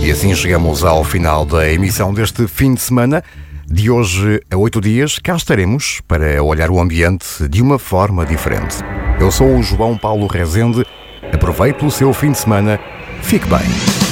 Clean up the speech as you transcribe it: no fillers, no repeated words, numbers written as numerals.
E assim chegamos ao final da emissão deste fim de semana. De hoje a 8 dias, cá estaremos para olhar o ambiente de uma forma diferente. Eu sou o João Paulo Rezende. Aproveite o seu fim de semana. Fique bem.